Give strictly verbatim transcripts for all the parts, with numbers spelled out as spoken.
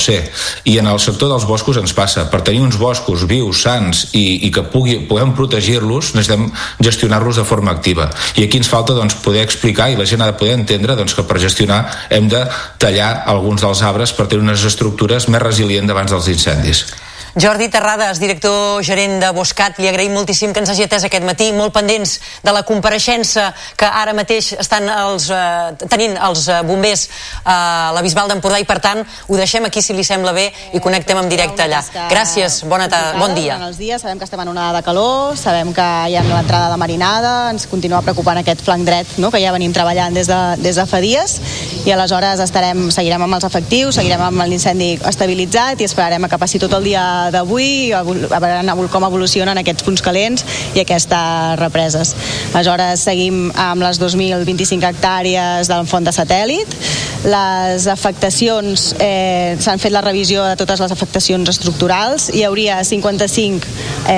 ser. I en el sector dels boscos ens passa. Per tenir uns boscos vius, sans i, i que pugui, puguem protegir-los, necessitem gestionar-los de forma activa. I aquí ens falta doncs, poder explicar, i la gent ha de poder entendre doncs, que per gestionar hem de tallar alguns dels arbres per tenir unes estructures més resilients davant dels incendis. Jordi Terrades, director gerent de Boscat, li agraïm moltíssim que ens hagi atès aquest matí, molt pendents de la compareixença que ara mateix estan els, eh, tenint els bombers a la Bisbal d'Empordà, i per tant ho deixem aquí si li sembla bé i connectem en directe allà. Gràcies, bona tarda, bon dia. Els dies, sabem que estem en una onada de calor, sabem que hi ha l'entrada de marinada, ens continua preocupant aquest flanc dret, no?, que ja venim treballant des de, des de fa dies, i aleshores estarem, seguirem amb els efectius, seguirem amb l'incendi estabilitzat i esperarem a que passi tot el dia d'avui, a veure com evolucionen aquests punts calents i aquestes represes. Aleshores seguim amb les dos mil vint-i-cinc hectàrees del font de satèl·lit. Les afectacions, eh, s'han fet la revisió de totes les afectacions estructurals. Hi hauria cinquanta-cinc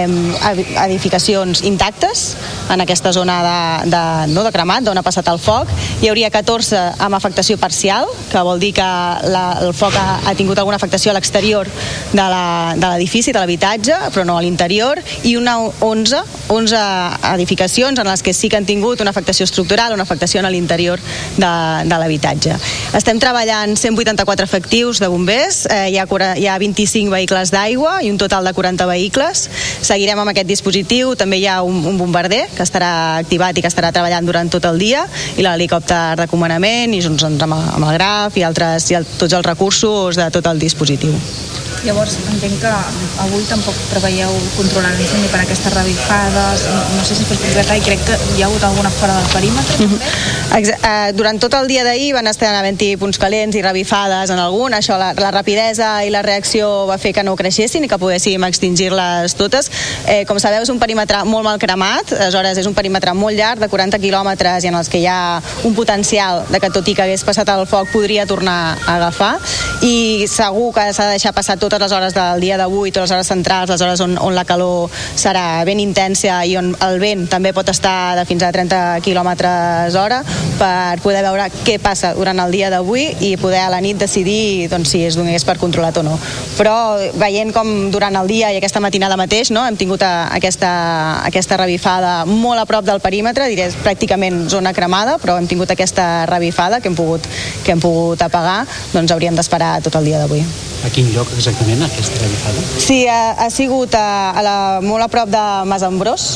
eh, edificacions intactes en aquesta zona de, de, no, de cremat, d'on ha passat el foc. Hi hauria catorze amb afectació parcial, que vol dir que la, el foc ha, ha tingut alguna afectació a l'exterior de la, de l'edifici, de l'habitatge, però no a l'interior, i una onze, onze edificacions en les que sí que han tingut una afectació estructural, una afectació a l'interior de, de l'habitatge. Estem treballant cent vuitanta-quatre efectius de bombers, eh, hi, ha, hi ha vint-i-cinc vehicles d'aigua i un total de quaranta vehicles. Seguirem amb aquest dispositiu, també hi ha un, un bombarder que estarà activat i que estarà treballant durant tot el dia, i l'helicòpter de comandament, i junts amb, amb el graf i, altres, i el, tots els recursos de tot el dispositiu. Llavors, entenc que avui tampoc preveieu controlar l'incendi per aquestes revifades, no, no sé si es pot concretar, i crec que hi ha hagut alguna fora del perímetre, també? Uh-huh. Durant tot el dia d'ahir van estar havent-hi punts calents i revifades en algun, això, la, la rapidesa i la reacció va fer que no creixessin i que poguéssim extingir-les totes. Eh, com sabeu, és un perímetre molt mal cremat, aleshores és un perímetre molt llarg, de quaranta quilòmetres, i en els que hi ha un potencial de que, tot i que hagués passat el foc, podria tornar a agafar, i segur que s'ha de deixar passar totes les hores del dia d'avui, totes les hores centrals, les hores on, on la calor serà ben intensa i on el vent també pot estar de fins a trenta quilòmetres hora, per poder veure què passa durant el dia d'avui i poder a la nit decidir doncs, si es donés per controlat o no. Però veient com durant el dia i aquesta matinada mateix, no, hem tingut aquesta, aquesta revifada molt a prop del perímetre, diré pràcticament zona cremada, però hem tingut aquesta revifada que hem pogut, que hem pogut apagar, doncs hauríem d'esperar tot el dia d'avui. A quin lloc exactament, aquesta revifada? Sí, ha, ha sigut a, a la, molt a prop de Masambrós,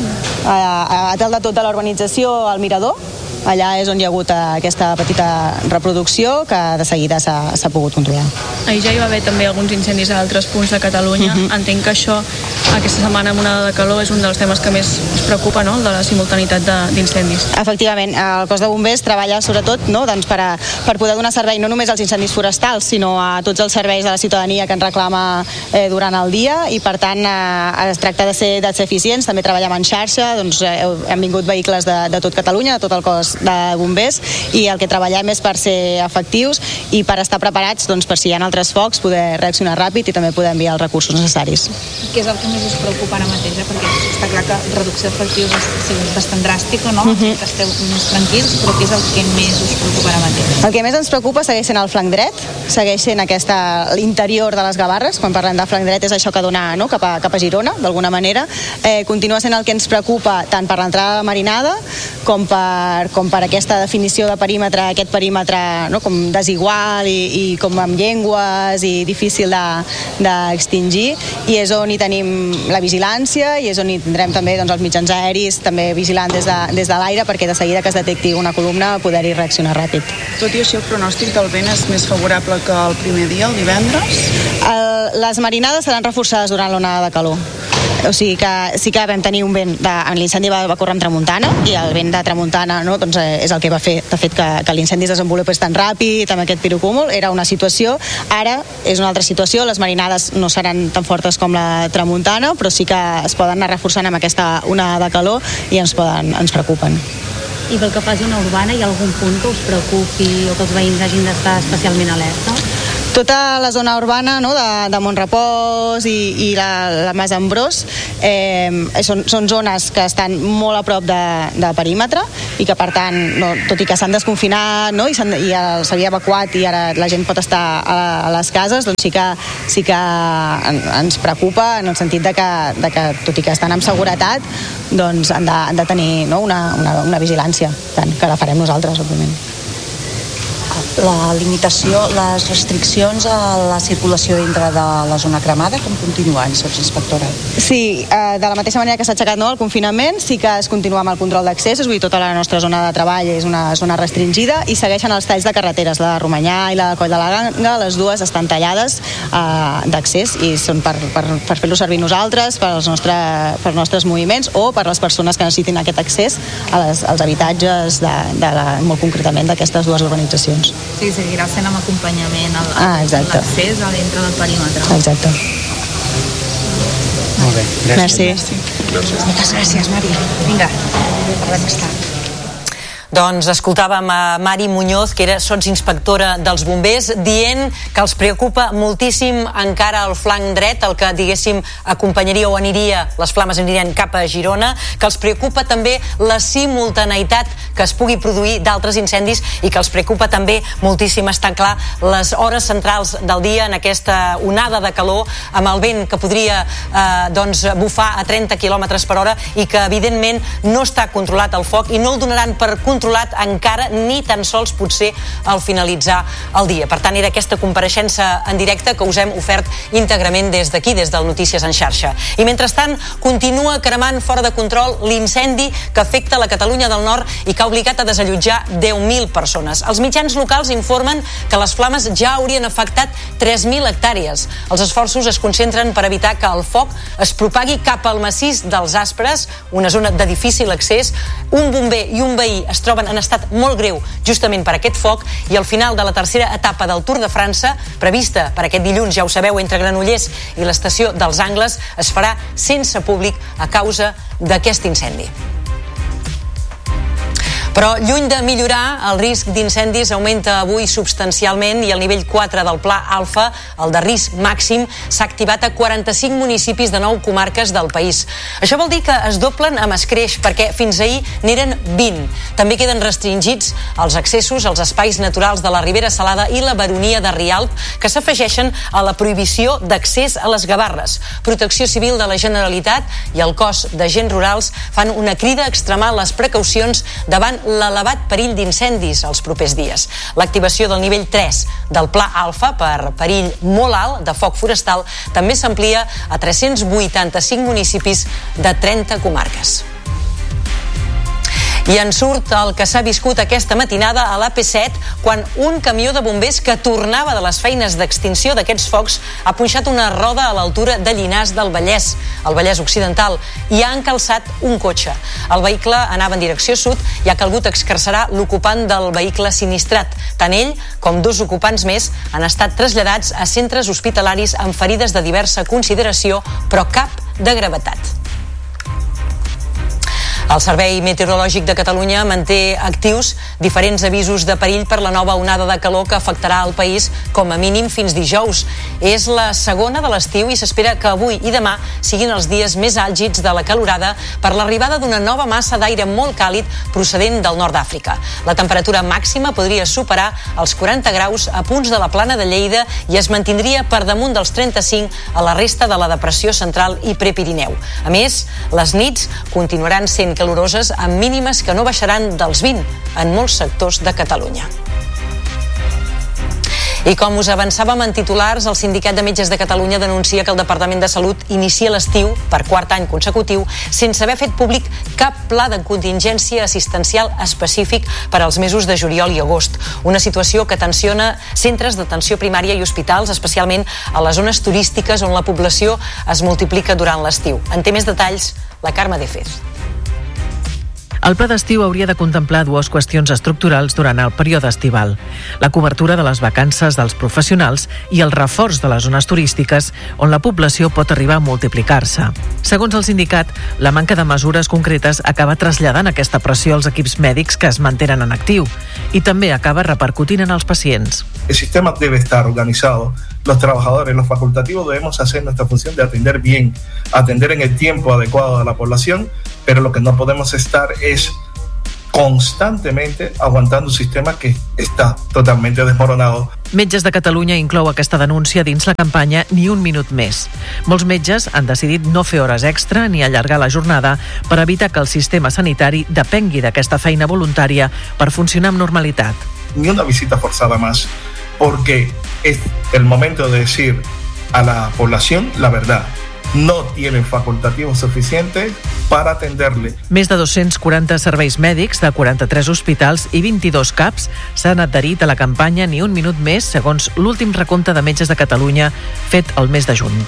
a, a, a dalt de tot de la urbanització, al Mirador. Allà és on hi ha hagut aquesta petita reproducció que de seguida s'ha pogut controlar. Ahir ja hi va haver també alguns incendis a altres punts de Catalunya. Uh-huh. Entenc que això, aquesta setmana amb onada de calor, és un dels temes que més us preocupa, no?, el de la simultanitat d'incendis. Efectivament, el cos de bombers treballa sobretot, no?, doncs per, a, per poder donar servei no només als incendis forestals, sinó a tots els serveis de la ciutadania que ens reclama eh, durant el dia, i per tant eh, es tracta de ser, de ser eficients. També treballem en xarxa, doncs eh, hem vingut vehicles de, de tot Catalunya, de tot el cos de bombers, i el que treballem és per ser efectius i per estar preparats, doncs, per si hi ha altres focs, poder reaccionar ràpid i també poder enviar els recursos necessaris. Què és el que més us preocupa ara mateix? Eh? Perquè està clar que reducció d'efectius és bastant dràstica, no? Uh-huh. Que esteu més tranquils, però què és el que més us preocupa ara mateix? El que més ens preocupa segueix sent el flanc dret, segueix sent aquesta, l'interior de les Gavarres. Quan parlem de flanc dret és això que dona, no?, cap a, cap a Girona, d'alguna manera. Eh, continua sent el que ens preocupa tant per l'entrada de marinada com per, com per aquesta definició de perímetre, aquest perímetre, no?, com desigual i, i com amb llengües i difícil d'extingir, de, i és on hi tenim la vigilància, i és on hi tindrem també doncs, els mitjans aeris també vigilant des de, des de l'aire, perquè de seguida que es detecti una columna poder-hi reaccionar ràpid. Tot i això, el pronòstic del vent és més favorable que el primer dia, el divendres? El, les marinades seran reforçades durant l'onada de calor. O sigui que sí que vam tenir un vent de, l'incendi va, va córrer amb tramuntana, i el vent de tramuntana, no, doncs, eh, és el que va fer de fet que, que l'incendi es desenvolupés tan ràpid amb aquest pirocúmul. Era una situació, ara és una altra situació, les marinades no seran tan fortes com la tramuntana, però sí que es poden anar reforçant amb aquesta onada de calor i ens, poden, ens preocupen. I pel que fa a zona urbana, hi ha algun punt que us preocupi o que els veïns hagin d'estar especialment alerta? Tota la zona urbana, no, de, de Montrepòs i, i la, la Mas Ambrós eh, són, són zones que estan molt a prop de, de perímetre i que per tant, no, tot i que s'han desconfinat, no, i s'havia evacuat i ara la gent pot estar a, a les cases, doncs sí que, sí que en, ens preocupa en el sentit de que, de que tot i que estan amb seguretat, doncs han de, han de tenir, no, una, una, una vigilància, tant que la farem nosaltres, òbviament. La limitació, les restriccions a la circulació dintre de la zona cremada, com continuen, sotsinspectora? Sí, eh, de la mateixa manera que s'ha aixecat, no, el confinament, sí que es continua amb el control d'accés, és a dir, tota la nostra zona de treball és una zona restringida i segueixen els talls de carreteres, la de Romanyà i la de Coll de la Ganga, les dues estan tallades eh, d'accés i són per, per, per fer-lo servir nosaltres, per als nostre, per als nostres moviments o per les persones que necessitin aquest accés a les, als habitatges, de, de la, molt concretament d'aquestes dues urbanitzacions. Sí, seguirà sent amb acompanyament a ah, l'accés a dintre del perímetre. Exacte. Molt bé, gràcies. Merci. Gràcies. Moltes gràcies, Mari. Vinga, parlem més tard. Doncs escoltàvem a Mari Muñoz, que era sotsinspectora dels bombers, dient que els preocupa moltíssim encara el flanc dret, el que, diguéssim, acompanyaria o aniria, les flames anirien cap a Girona, que els preocupa també la simultaneïtat que es pugui produir d'altres incendis i que els preocupa també moltíssim, està clar, les hores centrals del dia en aquesta onada de calor, amb el vent que podria eh, doncs, bufar a trenta quilòmetres per hora i que, evidentment, no està controlat el foc i no el donaran per controlat controlat encara ni tan sols potser al finalitzar el dia. Per tant, era aquesta compareixença en directe que us hem ofert íntegrament des d'aquí, des del Notícies en xarxa. I mentrestant, continua cremant fora de control l'incendi que afecta la Catalunya del Nord i que ha obligat a desallotjar deu mil persones. Els mitjans locals informen que les flames ja haurien afectat tres mil hectàrees. Els esforços es concentren per evitar que el foc es propagui cap al massís dels Aspres, una zona de difícil accés. Un bomber i un veí es troben en estat molt greu justament per aquest foc i al final de la tercera etapa del Tour de França, prevista per aquest dilluns, ja ho sabeu, entre Granollers i l'estació dels Angles, es farà sense públic a causa d'aquest incendi. Però lluny de millorar, el risc d'incendis augmenta avui substancialment i el nivell quatre del Pla Alfa, el de risc màxim, s'ha activat a quaranta-cinc municipis de nou comarques del país. Això vol dir que es doblen amb escreix, perquè fins ahir n'eren vint. També queden restringits els accessos als espais naturals de la Ribera Salada i la Baronia de Rialp, que s'afegeixen a la prohibició d'accés a les Gavarres. Protecció Civil de la Generalitat i el cos d'agents rurals fan una crida a extremar les precaucions davant l'elevat perill d'incendis els propers dies. L'activació del nivell tres del Pla Alfa per perill molt alt de foc forestal també s'amplia a tres-cents vuitanta-cinc municipis de trenta comarques. I en surt el que s'ha viscut aquesta matinada a l'A P set quan un camió de bombers que tornava de les feines d'extinció d'aquests focs ha punxat una roda a l'altura de Llinars del Vallès, al Vallès Occidental, i ha encalçat un cotxe. El vehicle anava en direcció sud i ha calgut excarcerar l'ocupant del vehicle sinistrat. Tant ell com dos ocupants més han estat traslladats a centres hospitalaris amb ferides de diversa consideració, però cap de gravetat. El Servei Meteorològic de Catalunya manté actius diferents avisos de perill per la nova onada de calor que afectarà el país com a mínim fins dijous. És la segona de l'estiu i s'espera que avui i demà siguin els dies més àlgids de la calorada per l'arribada d'una nova massa d'aire molt càlid procedent del nord d'Àfrica. La temperatura màxima podria superar els quaranta graus a punts de la Plana de Lleida i es mantindria per damunt dels trenta-cinc a la resta de la depressió central i Prepirineu. A més, les nits continuaran sent caloroses amb mínimes que no baixaran dels vint en molts sectors de Catalunya. I com us avançàvem en titulars, el Sindicat de Metges de Catalunya denuncia que el Departament de Salut inicia l'estiu, per quart any consecutiu, sense haver fet públic cap pla de contingència assistencial específic per als mesos de juliol i agost. Una situació que tensiona centres d'atenció primària i hospitals, especialment a les zones turístiques on la població es multiplica durant l'estiu. En té més detalls la Carme de Fez. El pla d'estiu hauria de contemplar dues qüestions estructurals durant el període estival: la cobertura de les vacances dels professionals i el reforç de les zones turístiques on la població pot arribar a multiplicar-se. Segons el sindicat, la manca de mesures concretes acaba traslladant aquesta pressió als equips mèdics que es mantenen en actiu i també acaba repercutint en els pacients. El sistema debe estar organizado. Los trabajadores, los facultativos debemos hacer nuestra función de atender bien, atender en el tiempo adecuado a la población, pero lo que no podemos estar es constantemente aguantando un sistema que està totalmente desmoronado. Metges de Catalunya inclou aquesta denúncia dins la campanya Ni un minut més. Molts metges han decidit no fer hores extra ni allargar la jornada per evitar que el sistema sanitari depengui d'aquesta feina voluntària per funcionar amb normalitat. Ni una visita forzada más, porque es el momento de decir a la población la verdad. No tienen facultativos suficientes para atenderle. Més de dos-cents quaranta serveis mèdics de quaranta-tres hospitals i vint-i-dos C A Ps s'han adherit a la campanya Ni un minut més, segons l'últim recompte de metges de Catalunya fet el mes de juny.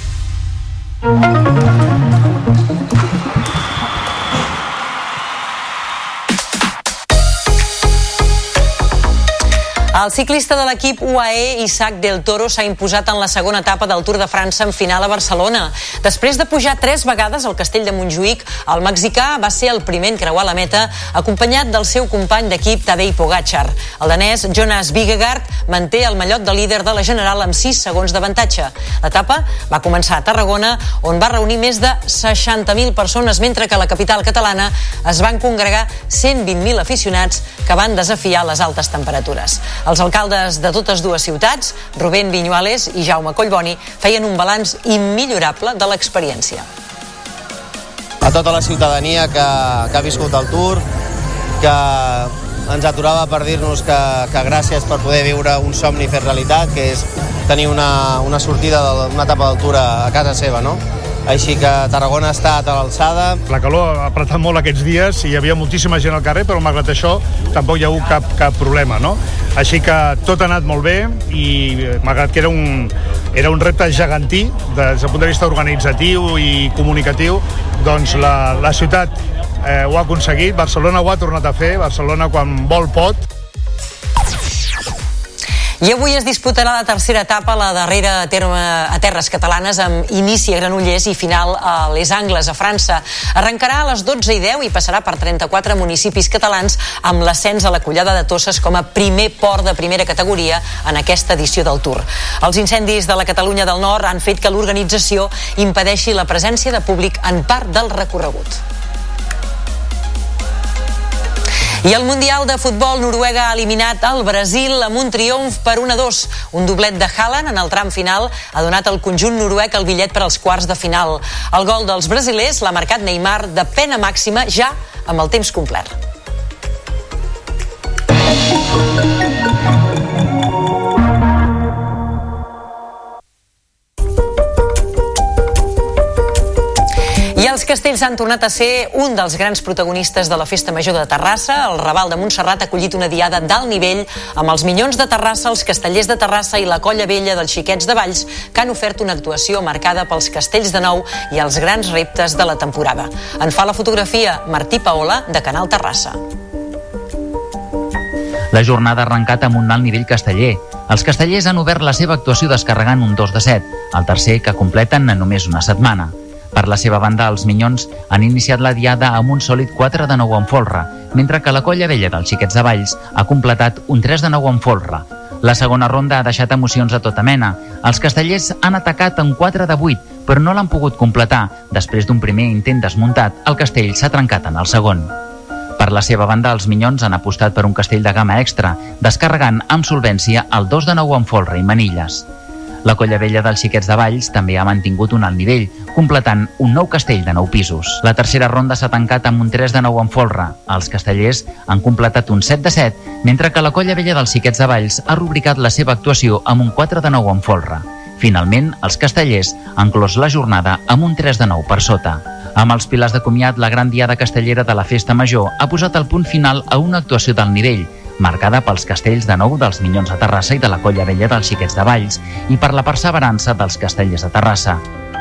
El ciclista de l'equip U A E, Isaac del Toro, s'ha imposat en la segona etapa del Tour de França en final a Barcelona. Després de pujar tres vegades al castell de Montjuïc, el mexicà va ser el primer en creuar la meta, acompanyat del seu company d'equip Tadej Pogačar. El danès Jonas Vingegaard manté el mallot de líder de la general amb sis segons d'avantatge. L'etapa va començar a Tarragona, on va reunir més de seixanta mil persones, mentre que a la capital catalana es van congregar cent vint mil aficionats que van desafiar les altes temperatures. Els alcaldes de totes dues ciutats, Rubén Viñuales i Jaume Collboni, feien un balanç immillorable de l'experiència. A tota la ciutadania que, que ha viscut el Tour, que ens aturava per dir-nos que, que gràcies per poder viure un somni fet realitat, que és tenir una, una sortida d'una etapa del Tour a, a casa seva, no? Així que Tarragona ha estat a l'alçada. La calor ha apretat molt aquests dies i hi havia moltíssima gent al carrer, però malgrat això tampoc hi ha hagut cap, cap problema, no? Així que tot ha anat molt bé i malgrat que era un, era un repte gegantí des del punt de vista organitzatiu i comunicatiu, doncs la, la ciutat eh, ho ha aconseguit, Barcelona ho ha tornat a fer, Barcelona quan vol pot. I avui es disputarà la tercera etapa, la darrera a, terme, a terres catalanes, amb inici a Granollers i final a Les Angles, a França. Arrencarà a les dotze i deu i passarà per trenta-quatre municipis catalans, amb l'ascens a la Collada de Tosses com a primer port de primera categoria en aquesta edició del Tour. Els incendis de la Catalunya del Nord han fet que l'organització impedeixi la presència de públic en part del recorregut. I el Mundial de Futbol, Noruega ha eliminat el Brasil amb un triomf per un a dos. Un doblet de Haaland en el tram final ha donat al conjunt noruec el bitllet per als quarts de final. El gol dels brasilers l'ha marcat Neymar de pena màxima ja amb el temps complert. I els castells han tornat a ser un dels grans protagonistes de la Festa Major de Terrassa. El Raval de Montserrat ha acollit una diada d'alt nivell amb els Minyons de Terrassa, els Castellers de Terrassa i la Colla Vella dels Xiquets de Valls, que han ofert una actuació marcada pels castells de nou i els grans reptes de la temporada. En fa la fotografia Martí Paola, de Canal Terrassa. La jornada ha arrencat amb un alt nivell casteller. Els castellers han obert la seva actuació descarregant un dos de set, el tercer que completen en només una setmana. Per la seva banda, els Minyons han iniciat la diada amb un sòlid quatre de nou en folre, mentre que la Colla Vella dels Xiquets de Valls ha completat un tres de nou en folre. La segona ronda ha deixat emocions a tota mena. Els castellers han atacat en quatre de vuit, però no l'han pogut completar. Després d'un primer intent desmuntat, el castell s'ha trencat en el segon. Per la seva banda, els Minyons han apostat per un castell de gamma extra, descarregant amb solvència el dos de nou en folre i manilles. La Colla Vella dels Xiquets de Valls també ha mantingut un alt nivell, completant un nou castell de nou pisos. La tercera ronda s'ha tancat amb un tres de nou en folre. Els castellers han completat un set de set, mentre que la Colla Vella dels Xiquets de Valls ha rubricat la seva actuació amb un quatre de nou en folre. Finalment, els castellers han clos la jornada amb un tres de nou per sota. Amb els pilars de comiat, la gran diada castellera de la Festa Major ha posat el punt final a una actuació d'alt nivell, marcada pels castells de nou dels Minyons de Terrassa i de la Colla Vella dels Xiquets de Valls i per la perseverança dels castellers de Terrassa.